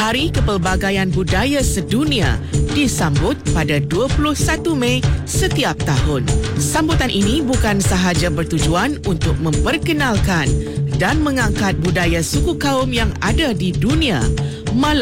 Hari Kepelbagaian Budaya Sedunia disambut pada 21 Mei setiap tahun. Sambutan ini bukan sahaja bertujuan untuk memperkenalkan dan mengangkat budaya suku kaum yang ada di dunia,